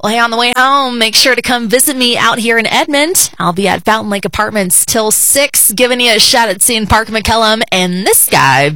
Well, hey, on the way home, make sure to come visit me out here in Edmond. I'll be at Fountain Lake Apartments till 6, giving you a shot at seeing Park McCellum and this guy